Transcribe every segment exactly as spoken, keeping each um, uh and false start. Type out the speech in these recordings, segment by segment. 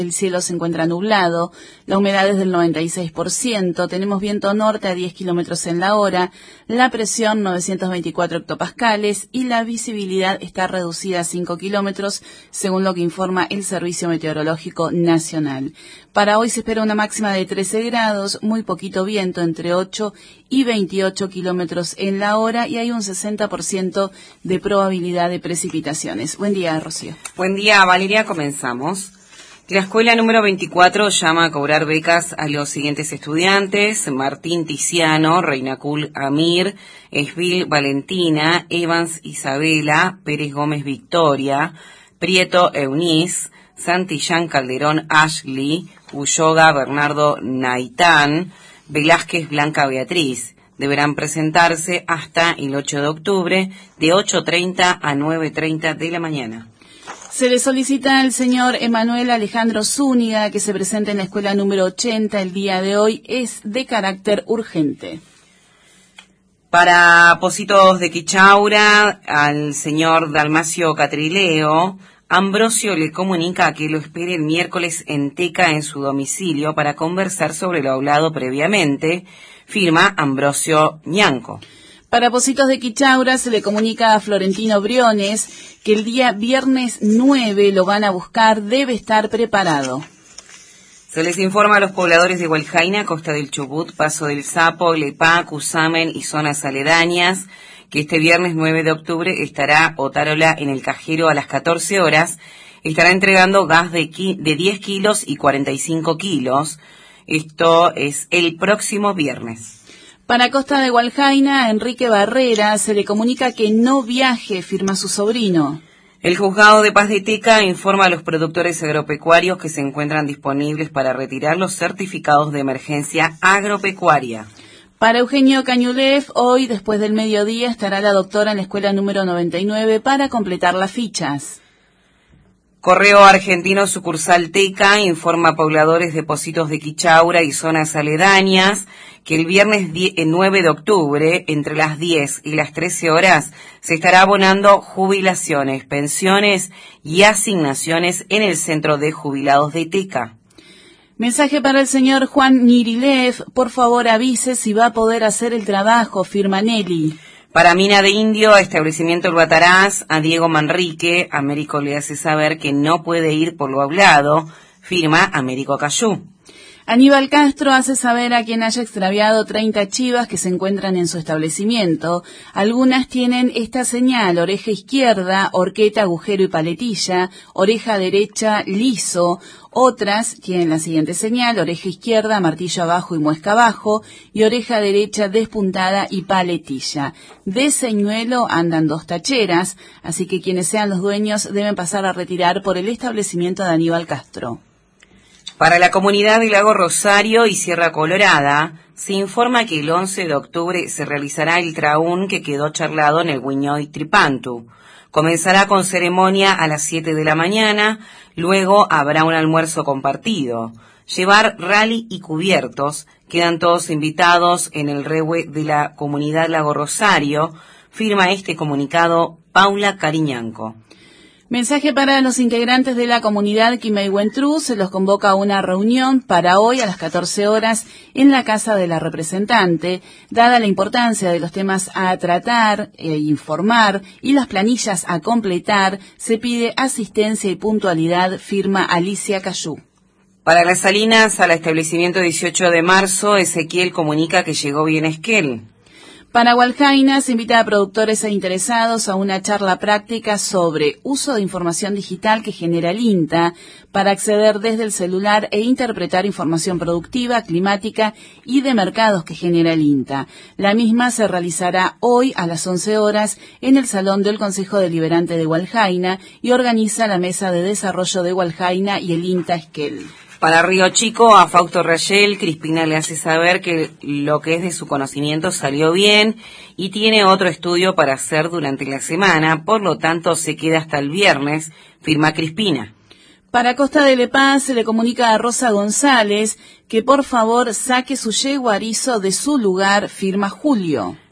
El cielo se encuentra nublado, la humedad es del noventa y seis por ciento, tenemos viento norte a diez kilómetros en la hora, la presión novecientos veinticuatro hectopascales y la visibilidad está reducida a cinco kilómetros, según lo que informa el Servicio Meteorológico Nacional. Para hoy se espera una máxima de trece grados, muy poquito viento, entre ocho y veintiocho kilómetros en la hora, y hay un sesenta por ciento de probabilidad de precipitaciones. Buen día, Rocío. Buen día, Valeria. Comenzamos. La escuela número veinticuatro llama a cobrar becas a los siguientes estudiantes: Martín Tiziano, Reinacul Amir, Esvil Valentina, Evans Isabela, Pérez Gómez Victoria, Prieto Eunice, Santillán Calderón Ashley, Ulloga Bernardo Naitán, Velázquez Blanca Beatriz. Deberán presentarse hasta el ocho de octubre de ocho treinta a nueve treinta de la mañana. Se le solicita al señor Emanuel Alejandro Zúñiga que se presente en la escuela número ochenta el día de hoy. Es de carácter urgente. Para Pocitos de Quichaura, al señor Dalmacio Catrileo, Ambrosio le comunica que lo espere el miércoles en Teca en su domicilio para conversar sobre lo hablado previamente. Firma Ambrosio Ñanco. Para Pocitos de Quichaura se le comunica a Florentino Briones que el día viernes nueve lo van a buscar, debe estar preparado. Se les informa a los pobladores de Hualjaina, Costa del Chubut, Paso del Sapo, Lepá, Cusamen y zonas aledañas que este viernes nueve de octubre estará Otárola en el cajero a las catorce horas. Estará entregando gas de, qui- de diez kilos y cuarenta y cinco kilos. Esto es el próximo viernes. Para Costa de Hualjaina, Enrique Barrera se le comunica que no viaje, firma su sobrino. El Juzgado de Paz de Teca informa a los productores agropecuarios que se encuentran disponibles para retirar los certificados de emergencia agropecuaria. Para Eugenio Cañulev, hoy después del mediodía estará la doctora en la escuela número noventa y nueve para completar las fichas. Correo Argentino Sucursal Teca informa a pobladores de Pocitos de Quichaura y zonas aledañas que el viernes nueve de octubre, entre las diez y las trece horas, se estará abonando jubilaciones, pensiones y asignaciones en el Centro de Jubilados de Teca. Mensaje para el señor Juan Nirilev, por favor avise si va a poder hacer el trabajo, firma Nelly. Para Mina de Indio, establecimiento El Bataraz, a Diego Manrique, Américo le hace saber que no puede ir por lo hablado, firma Américo Cayú. Aníbal Castro hace saber a quien haya extraviado treinta chivas que se encuentran en su establecimiento. Algunas tienen esta señal: oreja izquierda, horqueta, agujero y paletilla, oreja derecha, liso. Otras tienen la siguiente señal: oreja izquierda, martillo abajo y muesca abajo, y oreja derecha despuntada y paletilla. De señuelo andan dos tacheras, así que quienes sean los dueños deben pasar a retirar por el establecimiento de Aníbal Castro. Para la comunidad de Lago Rosario y Sierra Colorada, se informa que el once de octubre se realizará el traún que quedó charlado en el Guiñoy Tripantu. Comenzará con ceremonia a las siete de la mañana, luego habrá un almuerzo compartido. Llevar rally y cubiertos, quedan todos invitados en el rehue de la comunidad Lago Rosario, firma este comunicado Paula Cariñanco. Mensaje para los integrantes de la comunidad Quimeihuentrú, se los convoca a una reunión para hoy a las catorce horas en la Casa de la Representante. Dada la importancia de los temas a tratar e informar y las planillas a completar, se pide asistencia y puntualidad, firma Alicia Cayú. Para las Salinas, al establecimiento dieciocho de marzo, Ezequiel comunica que llegó bien Esquel. Para Hualjaina se invita a productores e interesados a una charla práctica sobre uso de información digital que genera el INTA para acceder desde el celular e interpretar información productiva, climática y de mercados que genera el INTA. La misma se realizará hoy a las once horas en el Salón del Consejo Deliberante de Hualjaina y organiza la Mesa de Desarrollo de Hualjaina y el INTA Esquel. Para Río Chico, a Fausto Rayel, Crispina le hace saber que lo que es de su conocimiento salió bien y tiene otro estudio para hacer durante la semana, por lo tanto se queda hasta el viernes, firma Crispina. Para Costa de Lepá se le comunica a Rosa González que por favor saque su yegua Arizo de su lugar, firma Julio.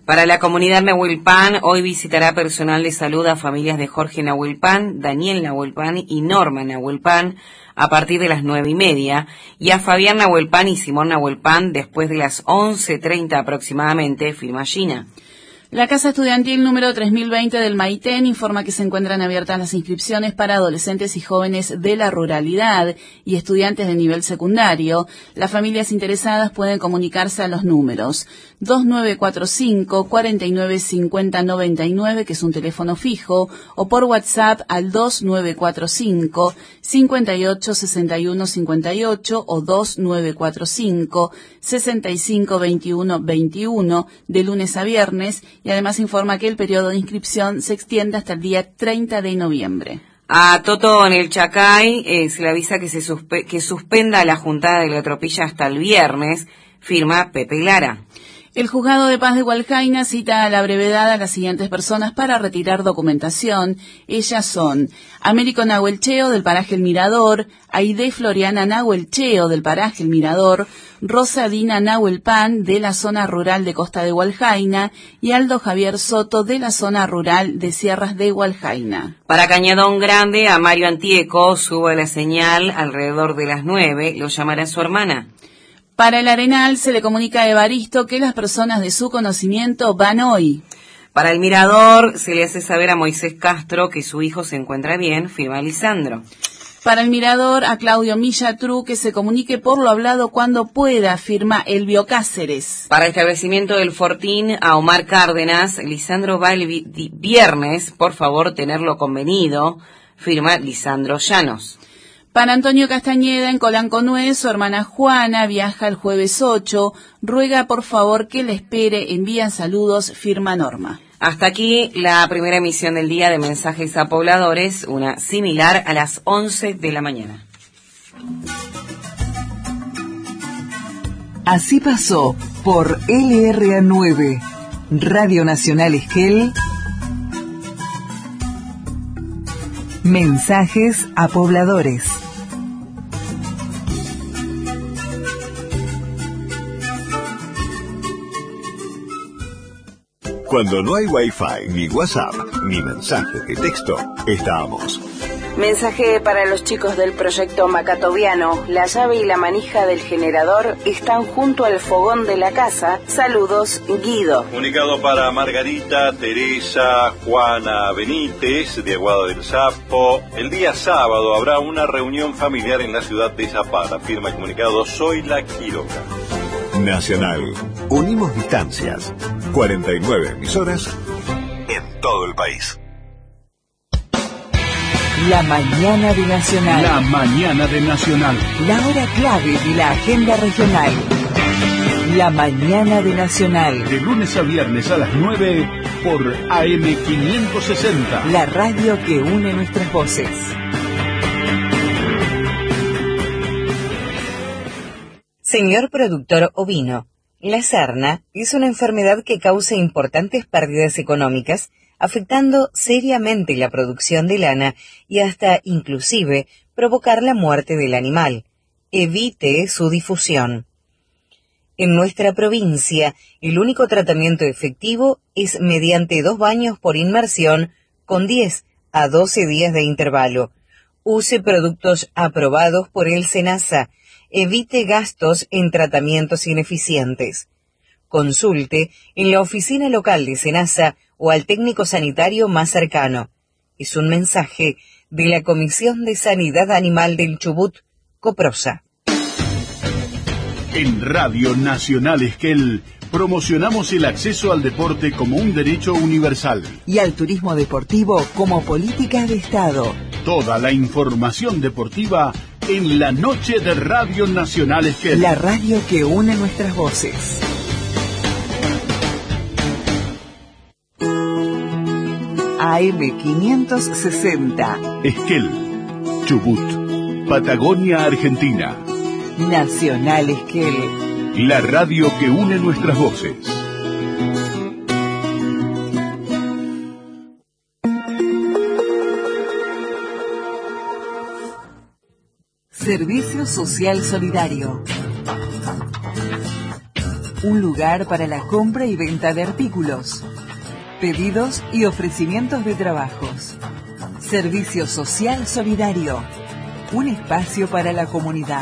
Para la comunidad Nahuelpan, hoy visitará personal de salud a familias de Jorge Nahuelpan, Daniel Nahuelpan y Norma Nahuelpan a partir de las nueve y media, y a Fabián Nahuelpan y Simón Nahuelpan después de las once treinta aproximadamente, firma Gina. La Casa Estudiantil número tres mil veinte del Maitén informa que se encuentran abiertas las inscripciones para adolescentes y jóvenes de la ruralidad y estudiantes de nivel secundario. Las familias interesadas pueden comunicarse a los números dos nueve cuatro cinco, cuatro nueve cinco cero nueve nueve, que es un teléfono fijo, o por WhatsApp al dos nueve cuatro cinco, cinco ocho seis uno cinco ocho o dos nueve cuatro cinco, seis cinco dos uno dos uno de lunes a viernes. Y además informa que el periodo de inscripción se extiende hasta el día treinta de noviembre. A Toto en el Chacay eh, se le avisa que se suspe- que suspenda la juntada de la tropilla hasta el viernes, firma Pepe Lara. El Juzgado de Paz de Hualcaina cita a la brevedad a las siguientes personas para retirar documentación. Ellas son Américo Nahuelcheo del paraje El Mirador, Aide Floriana Nahuelcheo del paraje El Mirador, Rosa Dina Nahuelpan de la zona rural de Costa de Hualcaina y Aldo Javier Soto de la zona rural de Sierras de Hualcaina. Para Cañadón Grande, a Mario Antieco sube la señal alrededor de las nueve, lo llamará su hermana. Para el Arenal se le comunica a Evaristo que las personas de su conocimiento van hoy. Para el Mirador se le hace saber a Moisés Castro que su hijo se encuentra bien, firma Lisandro. Para el Mirador a Claudio Millatru que se comunique por lo hablado cuando pueda, firma Elvio Cáceres. Para el establecimiento del Fortín a Omar Cárdenas, Lisandro va el vi- viernes, por favor tenerlo convenido, firma Lisandro Llanos. Para Antonio Castañeda, en Colanconué, su hermana Juana viaja el jueves ocho. Ruega, por favor, que le espere. Envía saludos, firma Norma. Hasta aquí la primera emisión del día de Mensajes a Pobladores, una similar a las once de la mañana. Así pasó por L R A nueve, Radio Nacional Esquel, Mensajes a Pobladores. Cuando no hay Wi-Fi, ni WhatsApp, ni mensajes de texto, estamos. Mensaje para los chicos del proyecto Macatoviano. La llave y la manija del generador están junto al fogón de la casa. Saludos, Guido. Comunicado para Margarita, Teresa, Juana Benítez, de Aguada del Sapo. El día sábado habrá una reunión familiar en la ciudad de Zapala. Firma el comunicado Soy la Quiroga. Nacional. Unimos distancias. cuarenta y nueve emisoras en todo el país. La mañana de Nacional. La mañana de Nacional. La hora clave de la agenda regional. La mañana de Nacional. De lunes a viernes a las nueve por A M quinientos sesenta. La radio que une nuestras voces. Señor productor ovino, la sarna es una enfermedad que causa importantes pérdidas económicas, afectando seriamente la producción de lana y hasta, inclusive, provocar la muerte del animal. Evite su difusión. En nuestra provincia, el único tratamiento efectivo es mediante dos baños por inmersión con diez a doce días de intervalo. Use productos aprobados por el SENASA. Evite gastos en tratamientos ineficientes. Consulte en la oficina local de SENASA o al técnico sanitario más cercano. Es un mensaje de la Comisión de Sanidad Animal del Chubut, Coprosa. En Radio Nacional Esquel promocionamos el acceso al deporte como un derecho universal. Y al turismo deportivo como política de Estado. Toda la información deportiva en la noche de Radio Nacional Esquel. La radio que une nuestras voces. A M quinientos sesenta. Esquel, Chubut, Patagonia, Argentina. Nacional Esquel. La radio que une nuestras voces. Servicio Social Solidario. un lugar para la compra y venta de artículos, pedidos y ofrecimientos de trabajos. Servicio Social Solidario, un espacio para la comunidad.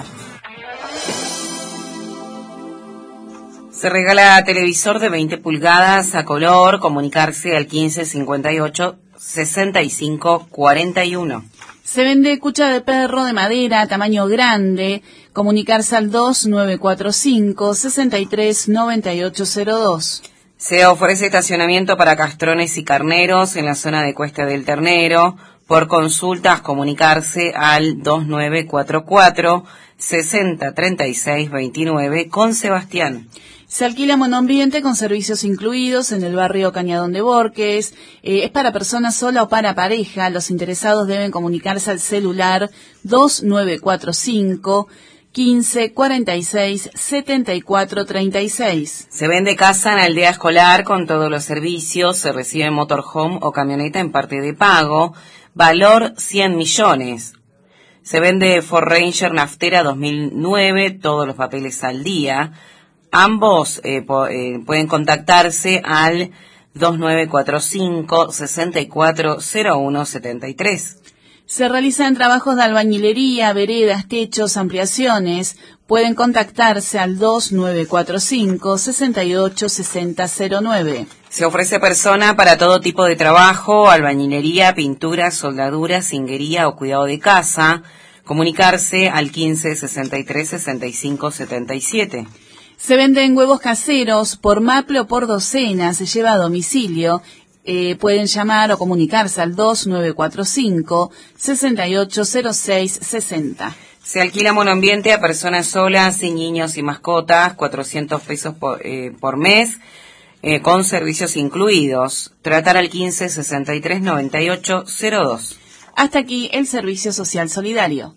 Se regala televisor de veinte pulgadas a color, comunicarse al quince cincuenta y ocho sesenta y cinco cuarenta y uno. Se vende cucha de perro de madera, tamaño grande, comunicarse al dos nueve cuatro cinco sesenta y tres noventa y ocho cero dos. Se ofrece estacionamiento para castrones y carneros en la zona de Cuesta del Ternero. Por consultas, comunicarse al dos nueve cuatro cuatro sesenta treinta y seis veintinueve con Sebastián. Se alquila monoambiente con servicios incluidos en el barrio Cañadón de Borques. Eh, es para persona sola o para pareja. Los interesados deben comunicarse al celular dos nueve cuatro cinco quince cuarenta y seis setenta y cuatro treinta y seis. Se vende casa en aldea escolar con todos los servicios. Se recibe motorhome o camioneta en parte de pago. Valor cien millones. Se vende Ford Ranger Naftera dos mil nueve, todos los papeles al día. Ambos eh, po, eh, pueden contactarse al dos nueve cuatro cinco sesenta y cuatro cero uno setenta y tres. Se realizan trabajos de albañilería, veredas, techos, ampliaciones. Pueden contactarse al dos nueve cuatro cinco sesenta y ocho sesenta cero nueve. Se ofrece persona para todo tipo de trabajo, albañilería, pintura, soldadura, cinguería o cuidado de casa. Comunicarse al quince sesenta y tres sesenta y cinco setenta y siete. Se venden huevos caseros por maple o por docena, se lleva a domicilio. Eh, pueden llamar o comunicarse al dos nueve cuatro cinco sesenta y ocho cero seis sesenta. Se alquila monoambiente a personas solas, sin niños y mascotas, cuatrocientos pesos por, eh, por mes, eh, con servicios incluidos. Tratar al quince sesenta y tres noventa y ocho cero dos. Hasta aquí el Servicio Social Solidario.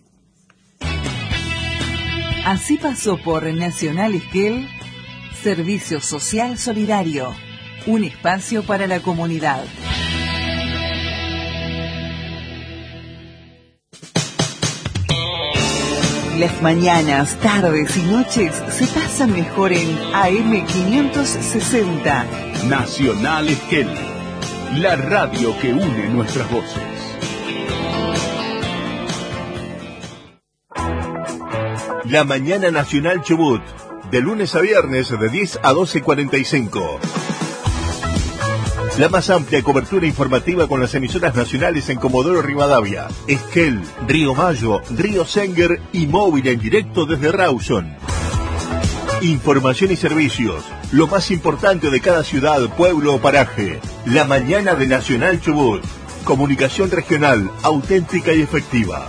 Así pasó por Nacional Esquel, Servicio Social Solidario, un espacio para la comunidad. Las mañanas, tardes y noches se pasan mejor en A M quinientos sesenta. Nacional Esquel, la radio que une nuestras voces. La Mañana Nacional Chubut, de lunes a viernes de diez a doce cuarenta y cinco. La más amplia cobertura informativa con las emisoras nacionales en Comodoro Rivadavia, Esquel, Río Mayo, Río Senguer y móvil en directo desde Rawson. Información y servicios, lo más importante de cada ciudad, pueblo o paraje. La Mañana de Nacional Chubut, comunicación regional, auténtica y efectiva.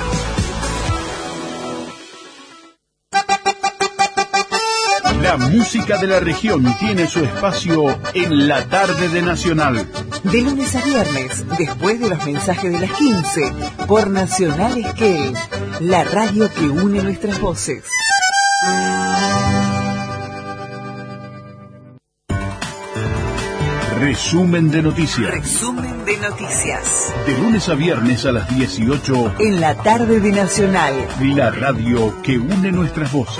La música de la región tiene su espacio en la tarde de Nacional. De lunes a viernes, después de los mensajes de las quince, por Nacional Esquel, la radio que une nuestras voces. Resumen de noticias. Resumen de noticias. De lunes a viernes a las dieciocho. En la tarde de Nacional. La radio que une nuestras voces.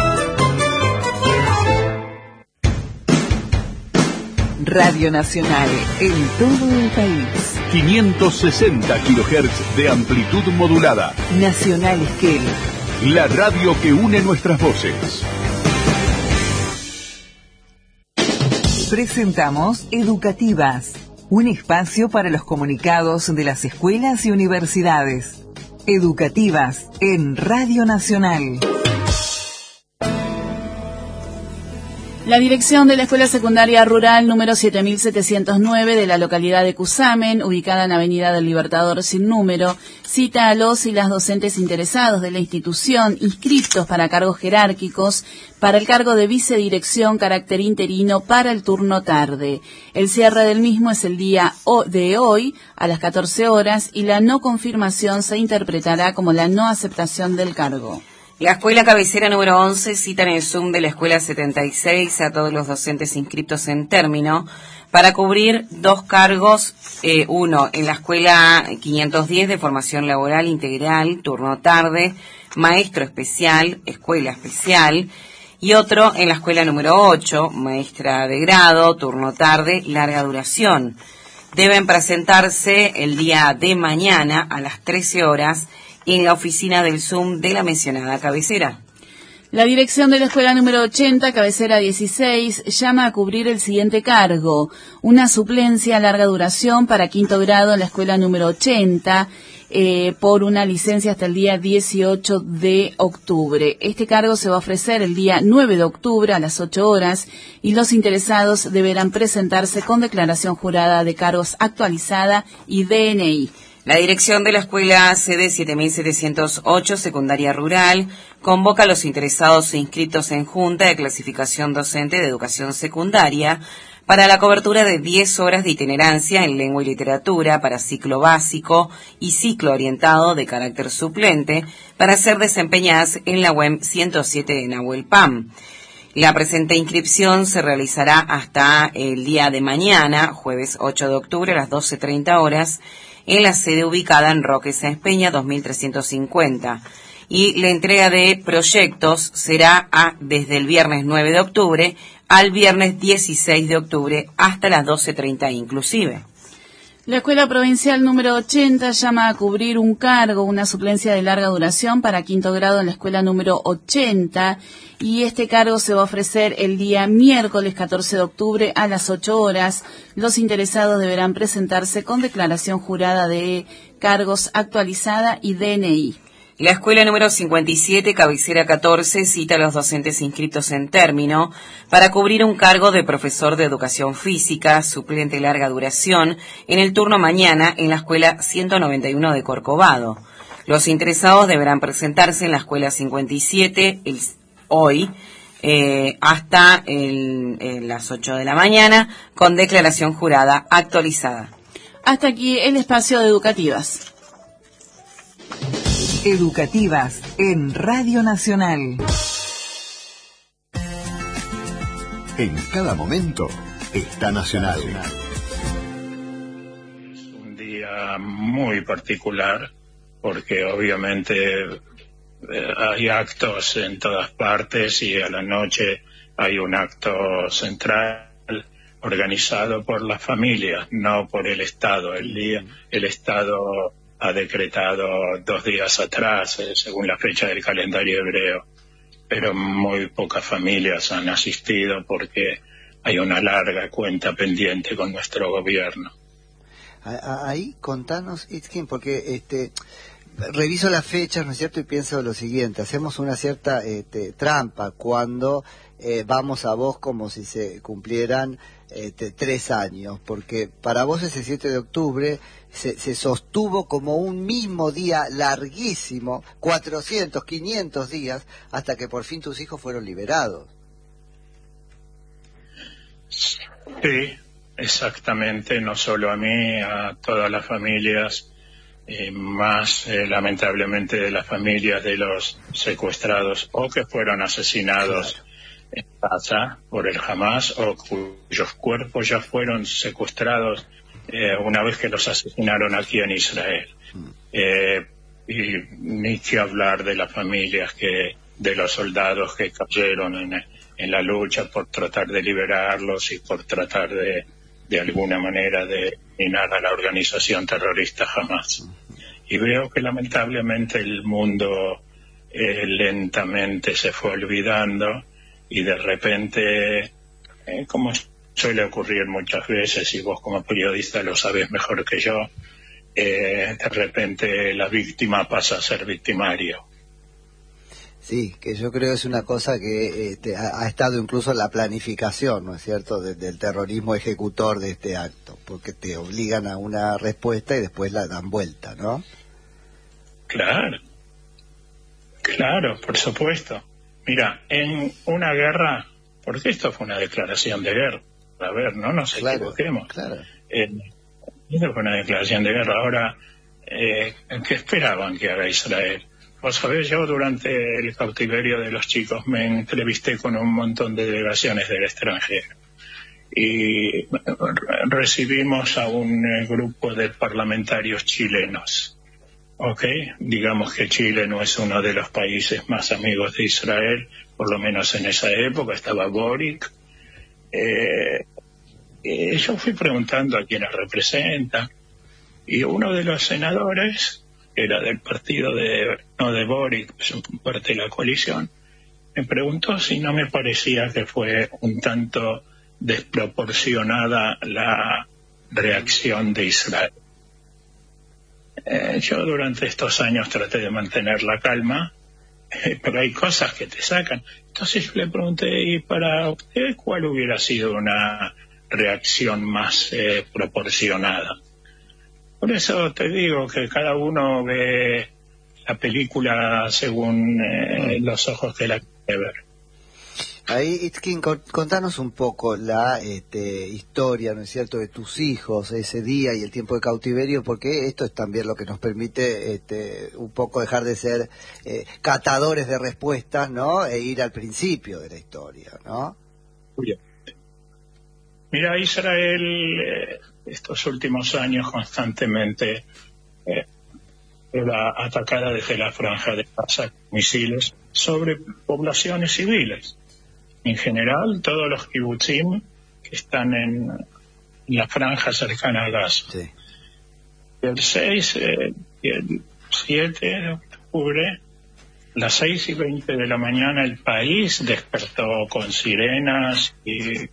Radio Nacional en todo el país. quinientos sesenta kilohertz de amplitud modulada. Nacional Esquel. La radio que une nuestras voces. Presentamos Educativas, un espacio para los comunicados de las escuelas y universidades. Educativas en Radio Nacional. La dirección de la Escuela Secundaria Rural número siete mil setecientos nueve de la localidad de Cusamen, ubicada en Avenida del Libertador sin número, cita a los y las docentes interesados de la institución inscriptos para cargos jerárquicos para el cargo de vicedirección carácter interino para el turno tarde. El cierre del mismo es el día de hoy a las catorce horas y la no confirmación se interpretará como la no aceptación del cargo. La escuela cabecera número once cita en el Zoom de la escuela setenta y seis a todos los docentes inscritos en término para cubrir dos cargos, eh, uno en la escuela quinientos diez de formación laboral integral, turno tarde, maestro especial, escuela especial, y otro en la escuela número ocho, maestra de grado, turno tarde, larga duración. Deben presentarse el día de mañana a las trece horas en la oficina del Zoom de la mencionada cabecera. La dirección de la escuela número ochenta, cabecera dieciséis, llama a cubrir el siguiente cargo: una suplencia a larga duración para quinto grado en la escuela número ochenta, eh, por una licencia hasta el día dieciocho de octubre. Este cargo se va a ofrecer el día nueve de octubre a las ocho horas y los interesados deberán presentarse con declaración jurada de cargos actualizada y D N I. La dirección de la escuela sede siete mil setecientos ocho, secundaria rural, convoca a los interesados inscritos en Junta de Clasificación Docente de Educación Secundaria para la cobertura de diez horas de itinerancia en lengua y literatura para ciclo básico y ciclo orientado de carácter suplente para ser desempeñadas en la U E M ciento siete de Nahuel Pan. La presente inscripción se realizará hasta el día de mañana, jueves ocho de octubre a las doce treinta horas, en la sede ubicada en Roque Sáenz Peña dos mil trescientos cincuenta. Y la entrega de proyectos será a, desde el viernes nueve de octubre al viernes dieciséis de octubre hasta las doce treinta inclusive. La Escuela Provincial número ochenta llama a cubrir un cargo, una suplencia de larga duración para quinto grado en la escuela número ochenta, y este cargo se va a ofrecer el día miércoles catorce de octubre a las ocho horas. Los interesados deberán presentarse con declaración jurada de cargos actualizada y D N I. La escuela número cincuenta y siete, cabecera catorce, cita a los docentes inscritos en término para cubrir un cargo de profesor de educación física, suplente larga duración, en el turno mañana en la escuela ciento noventa y uno de Corcovado. Los interesados deberán presentarse en la escuela cincuenta y siete el, hoy eh, hasta el, eh, las ocho de la mañana con declaración jurada actualizada. Hasta aquí el espacio de Educativas. Educativas en Radio Nacional. En cada momento está Nacional. Es un día muy particular porque obviamente eh, hay actos en todas partes y a la noche hay un acto central organizado por las familias, no por el Estado. El día, el Estado ha decretado dos días atrás, eh, según la fecha del calendario hebreo, pero muy pocas familias han asistido porque hay una larga cuenta pendiente con nuestro gobierno. Ahí, contanos, Itzkin, porque este, reviso las fechas, ¿no es cierto?, y pienso lo siguiente: hacemos una cierta este, trampa cuando eh, vamos a vos como si se cumplieran este, tres años, porque para vos ese siete de octubre se, se sostuvo como un mismo día larguísimo, cuatrocientos, quinientos días, hasta que por fin tus hijos fueron liberados. Sí, exactamente, no solo a mí, a todas las familias, eh, más eh, lamentablemente de las familias de los secuestrados o que fueron asesinados. Claro. En Gaza por el Hamas o cuyos cuerpos ya fueron secuestrados eh, una vez que los asesinaron aquí en Israel. Mm. Eh, y ni que hablar de las familias que, de los soldados que cayeron en, en la lucha por tratar de liberarlos y por tratar de, de alguna manera de eliminar a la organización terrorista Hamas. Mm. Y veo que lamentablemente el mundo eh, lentamente se fue olvidando. Y de repente, eh, como suele ocurrir muchas veces, y vos como periodista lo sabés mejor que yo, eh, de repente la víctima pasa a ser victimario. Sí, que yo creo es una cosa que este, ha, ha estado incluso en la planificación, ¿no es cierto?, de, del terrorismo ejecutor de este acto, porque te obligan a una respuesta y después la dan vuelta, ¿no? Claro, claro, por supuesto. Mira, en una guerra, porque esto fue una declaración de guerra, a ver, no nos claro, equivoquemos. Claro. Eh, esto fue una declaración de guerra. Ahora, eh, ¿qué esperaban que haga Israel? Vos sabés, yo durante el cautiverio de los chicos me entrevisté con un montón de delegaciones del extranjero y recibimos a un grupo de parlamentarios chilenos ok, digamos que Chile no es uno de los países más amigos de Israel, por lo menos en esa época estaba Boric. Eh, eh, yo fui preguntando a quienes representan, y uno de los senadores, que era del partido de, no de Boric, es parte de la coalición, me preguntó si no me parecía que fue un tanto desproporcionada la reacción de Israel. Eh, yo durante estos años traté de mantener la calma, eh, pero hay cosas que te sacan. Entonces yo le pregunté, ¿y para usted cuál hubiera sido una reacción más eh, proporcionada? Por eso te digo que cada uno ve la película según eh, los ojos que la quiere ver. Ahí, Itzkin, contanos un poco la este, historia, ¿no es cierto?, de tus hijos, ese día y el tiempo de cautiverio, porque esto es también lo que nos permite este, un poco dejar de ser eh, catadores de respuestas, ¿no?, e ir al principio de la historia, ¿no? Mira, Israel eh, estos últimos años constantemente eh, era atacada desde la franja de Gaza con misiles sobre poblaciones civiles. En general, todos los kibutzim que están en, en la franja cercana a Gaza. Sí. El seis eh, y el siete de octubre, las seis y veinte de la mañana, el país despertó con sirenas y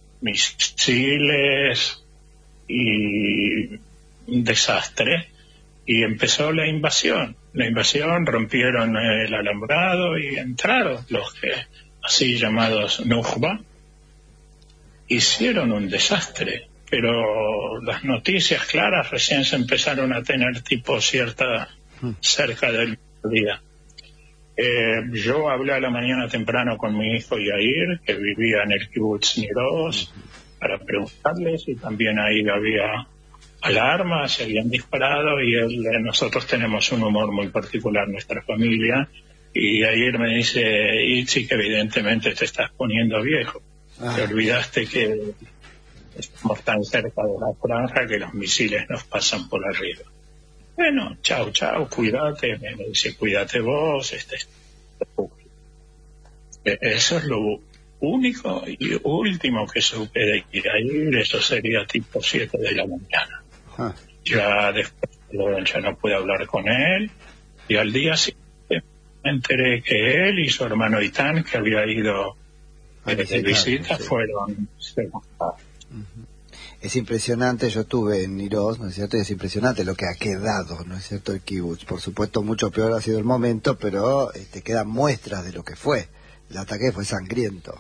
misiles y un desastre, y empezó la invasión. La invasión, rompieron el alambrado y entraron los que así llamados Nukhba, hicieron un desastre, pero las noticias claras recién se empezaron a tener tipo cierta cerca del día. Eh, yo hablé a la mañana temprano con mi hijo Yair, que vivía en el kibutz Niroz, para preguntarles si también ahí había alarmas, se habían disparado, y él, nosotros tenemos un humor muy particular, nuestra familia. Y ayer me dice, Itzi, que evidentemente te estás poniendo viejo. Ah. Te olvidaste que estamos tan cerca de la franja que los misiles nos pasan por arriba. Bueno, chao, chao, cuídate. Me dice, cuídate vos. Este, eso es lo único y último que supe de ir. Eso sería tipo siete de la mañana. Ah. Ya después ya no pude hablar con él. Y al día siguiente me enteré que él y su hermano Itán, que había ido eh, de visita, sí, fueron secuestrados. Uh-huh. Es impresionante, yo estuve en Niroz, ¿no es cierto? Y es impresionante lo que ha quedado, ¿no es cierto?, el kibutz. Por supuesto, mucho peor ha sido el momento, pero este, quedan muestras de lo que fue. El ataque fue sangriento.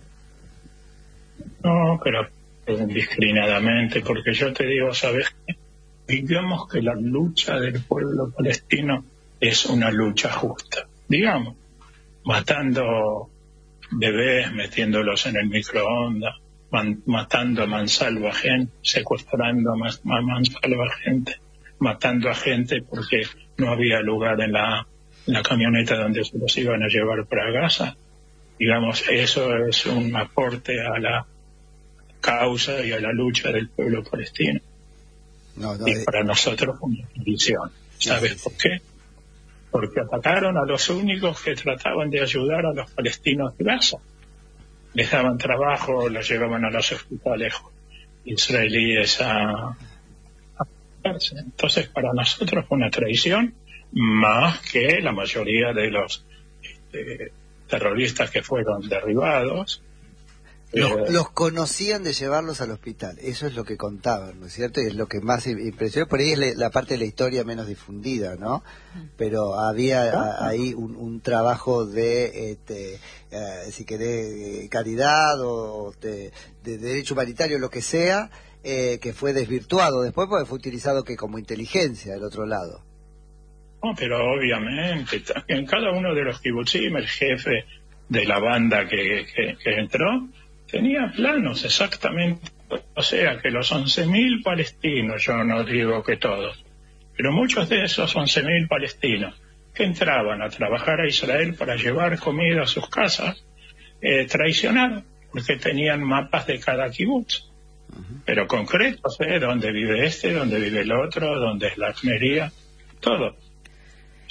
No, pero indiscriminadamente, porque yo te digo, ¿sabes qué? Digamos que la lucha del pueblo palestino es una lucha justa. Digamos, matando bebés, metiéndolos en el microondas, man, matando a mansalva a gente, secuestrando a, man, a mansalva a gente, matando a gente porque no había lugar en la, en la camioneta donde se los iban a llevar para Gaza. Digamos, eso es un aporte a la causa y a la lucha del pueblo palestino. No, no, y eh... para nosotros una bendición. ¿Sabes por qué? Porque atacaron a los únicos que trataban de ayudar a los palestinos de Gaza. Les daban trabajo, los llevaban a los hospitales israelíes a, a entonces para nosotros fue una traición más que la mayoría de los este, terroristas que fueron derribados. Los, eh, los conocían de llevarlos al hospital, eso es lo que contaban, ¿no es cierto? Y es lo que más impresionó, por ahí es la, la parte de la historia menos difundida, ¿no? Pero había a, ahí un, un trabajo de, este, eh, si querés, caridad o de, de derecho humanitario, lo que sea, eh, que fue desvirtuado después porque fue utilizado que como inteligencia del otro lado. No, pero obviamente, en cada uno de los kibutzim, el jefe de la banda que, que, que entró, tenía planos exactamente, o sea que los once mil palestinos, yo no digo que todos, pero muchos de esos once mil palestinos que entraban a trabajar a Israel para llevar comida a sus casas, eh, traicionaron, porque tenían mapas de cada kibutz, uh-huh. pero concretos, ¿eh? Dónde vive este, dónde vive el otro, dónde es la armería, todo.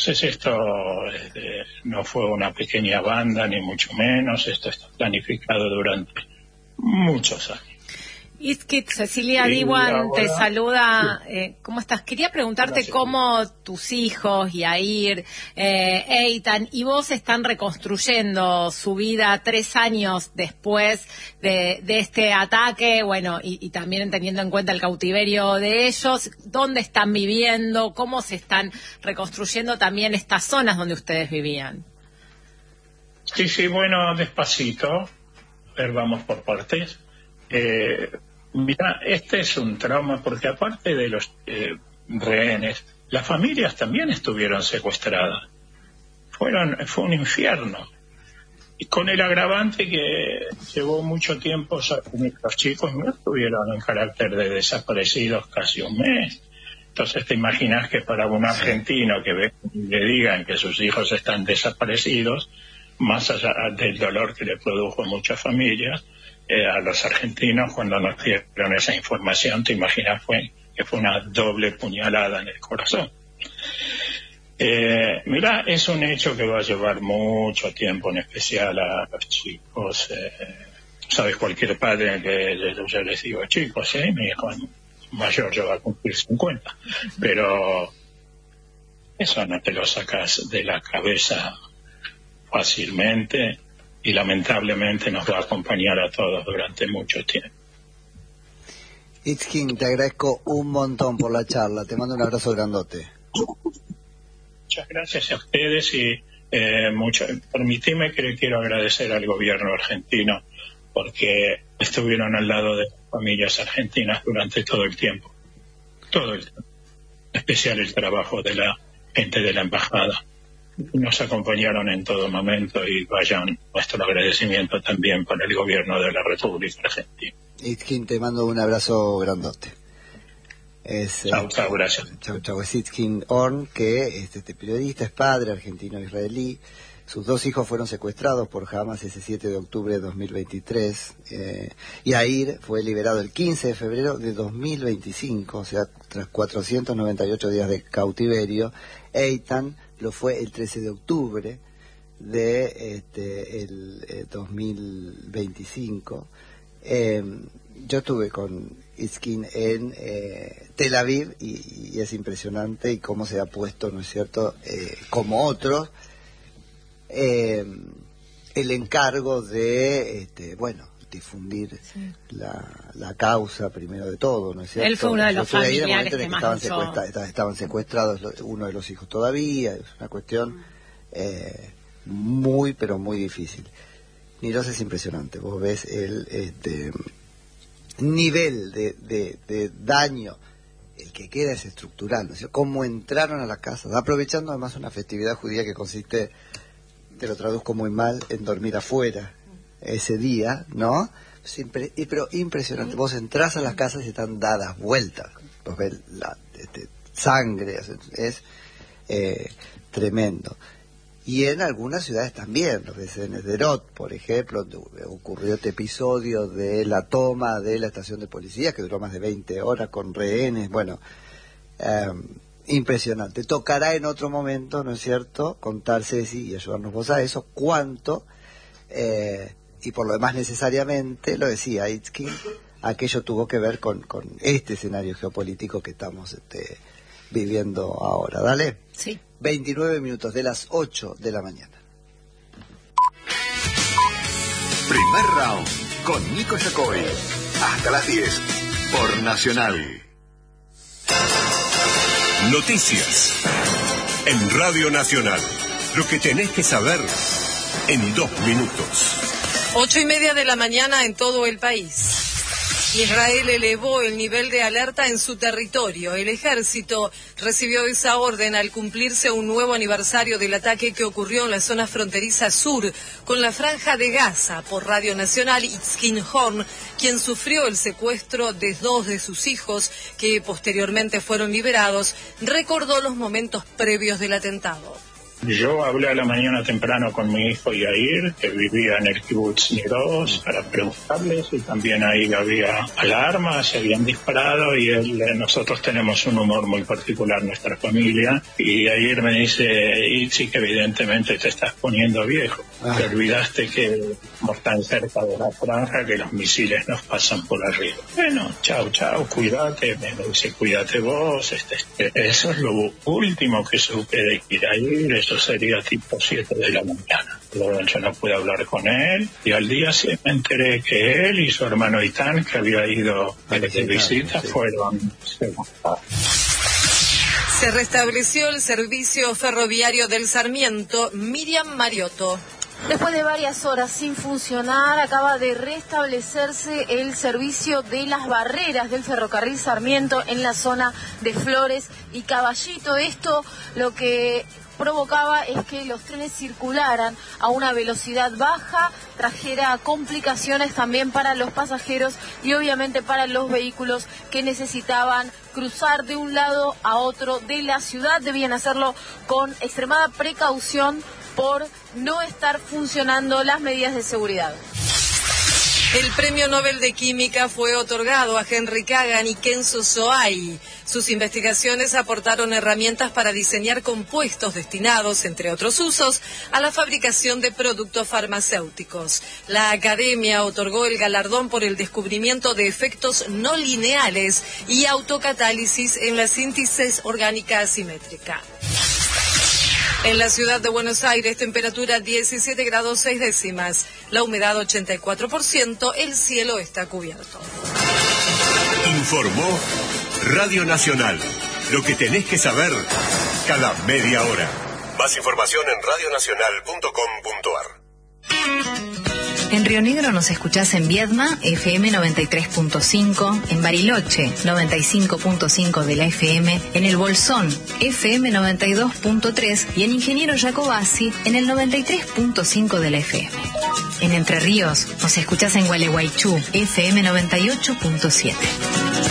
Entonces esto este, no fue una pequeña banda, ni mucho menos, esto está planificado durante muchos años. Iskit, Cecilia Diwan te saluda. Eh, ¿Cómo estás? Quería preguntarte Gracias. Cómo tus hijos, Yair, eh, Eitan y vos están reconstruyendo su vida tres años después de, de este ataque, bueno, y, y también teniendo en cuenta el cautiverio de ellos. ¿Dónde están viviendo? ¿Cómo se están reconstruyendo también estas zonas donde ustedes vivían? Sí, sí, bueno, despacito. A ver, vamos por partes. Eh, Mira, este es un trauma porque aparte de los eh, rehenes, las familias también estuvieron secuestradas. Fueron, fue un infierno. Y con el agravante que llevó mucho tiempo, los chicos no estuvieron en carácter de desaparecidos casi un mes. Entonces te imaginas que para un argentino que ve, le digan que sus hijos están desaparecidos, más allá del dolor que le produjo a muchas familias, Eh, a los argentinos cuando nos dieron esa información, te imaginas fue que fue una doble puñalada en el corazón. Eh, mira, es un hecho que va a llevar mucho tiempo, en especial a los chicos. Eh, Sabes, cualquier padre que yo les digo, chicos, ¿eh? Mi hijo mayor ya va a cumplir cincuenta, pero eso no te lo sacas de la cabeza fácilmente. Y lamentablemente nos va a acompañar a todos durante mucho tiempo. Itzkin, te agradezco un montón por la charla. Te mando un abrazo grandote. Muchas gracias a ustedes y eh, mucho. Permitime que le quiero agradecer al gobierno argentino porque estuvieron al lado de familias argentinas durante todo el tiempo. Todo el tiempo. En especial el trabajo de la gente de la embajada. Nos acompañaron en todo momento y vayan nuestro agradecimiento también para el gobierno de la República Argentina. Itzkin, te mando un abrazo grandote. Es, chau, chau, gracias. Chau, chau. Es Itzkin Horn, que es este periodista, es padre argentino-israelí. Sus dos hijos fueron secuestrados por Hamas ese siete de octubre de dos mil veintitrés. Eh, Yair fue liberado el quince de febrero de dos mil veinticinco, o sea, tras cuatrocientos noventa y ocho días de cautiverio. Eitan lo fue el trece de octubre de este, el eh, dos mil veinticinco. Eh, yo estuve con Itzkin en eh, Tel Aviv y, y es impresionante y cómo se ha puesto, ¿no es cierto?, eh, como otros, eh, el encargo de, este, bueno, difundir sí. la, la causa primero de todo, ¿no es cierto? Él fue uno de los familiares que que más estaban, secuestra, estaban, estaban secuestrados uno de los hijos todavía, es una cuestión eh, muy, pero muy difícil. Niros es impresionante, vos ves el este, nivel de, de, de daño, el que queda es estructural, ¿no es cierto? Cómo entraron a la casa, aprovechando además una festividad judía que consiste, te lo traduzco muy mal, en dormir afuera ese día, ¿no? Siempre, pero impresionante. Vos entrás a las casas y están dadas vueltas. Vos ves la este, sangre, es, es eh, tremendo. Y en algunas ciudades también, lo ves en Sderot, por ejemplo, donde ocurrió este episodio de la toma de la estación de policía, que duró más de veinte horas con rehenes, bueno, eh, impresionante. Tocará en otro momento, ¿no es cierto?, contar, Ceci, y ayudarnos vos a eso, cuánto... Eh, y por lo demás necesariamente, lo decía Itzkin, aquello tuvo que ver con, con este escenario geopolítico que estamos este, viviendo ahora. ¿Dale? Sí. veintinueve minutos de las ocho de la mañana. Primer round con Nico Yacoy. Hasta las diez por Nacional. Noticias en Radio Nacional. Lo que tenés que saber en dos minutos. Ocho y media de la mañana en todo el país. Israel elevó el nivel de alerta en su territorio. El ejército recibió esa orden al cumplirse un nuevo aniversario del ataque que ocurrió en la zona fronteriza sur con la Franja de Gaza. Por Radio Nacional, Itzkin Horn, quien sufrió el secuestro de dos de sus hijos, que posteriormente fueron liberados, recordó los momentos previos del atentado. Yo hablé a la mañana temprano con mi hijo Yair, que vivía en el kibutz Nidos, para preguntarles, y también ahí había alarmas, se habían disparado, y él, nosotros tenemos un humor muy particular, nuestra familia, y Yair me dice, Itzi, que evidentemente te estás poniendo viejo, ah. te olvidaste que estamos tan cerca de la franja que los misiles nos pasan por arriba. Bueno, chao, chao, cuídate, me dice, cuídate vos, este, este, eso es lo último que supe de Yair, eso sería tipo siete de la mañana. Luego yo no pude hablar con él, y al día sí me enteré que él y su hermano Itán, que había ido de visita, fueron... Se restableció el servicio ferroviario del Sarmiento. Miriam Mariotto. Después de varias horas sin funcionar, acaba de restablecerse el servicio de las barreras del ferrocarril Sarmiento en la zona de Flores y Caballito. Esto lo que provocaba es que los trenes circularan a una velocidad baja, trajera complicaciones también para los pasajeros y obviamente para los vehículos que necesitaban cruzar de un lado a otro de la ciudad. Debían hacerlo con extremada precaución por no estar funcionando las medidas de seguridad. El Premio Nobel de Química fue otorgado a Henry Kagan y Kenzo Soai. Sus investigaciones aportaron herramientas para diseñar compuestos destinados, entre otros usos, a la fabricación de productos farmacéuticos. La Academia otorgó el galardón por el descubrimiento de efectos no lineales y autocatálisis en la síntesis orgánica asimétrica. En la ciudad de Buenos Aires, temperatura diecisiete grados seis décimas, la humedad ochenta y cuatro por ciento, el cielo está cubierto. Informó Radio Nacional, lo que tenés que saber cada media hora. Más información en radio nacional punto com punto ar. En Río Negro nos escuchás en Viedma, F M noventa y tres punto cinco, en Bariloche, noventa y cinco punto cinco de la F M, en El Bolsón, F M noventa y dos punto tres y en Ingeniero Jacobasi, en el noventa y tres punto cinco de la F M. En Entre Ríos nos escuchás en Gualeguaychú, F M noventa y ocho punto siete.